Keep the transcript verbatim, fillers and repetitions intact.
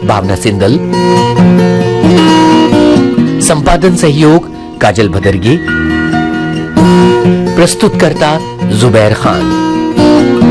भावना सिंदल, संपादन सहयोग काजल भदरगे, प्रस्तुतकर्ता जुबैर खान।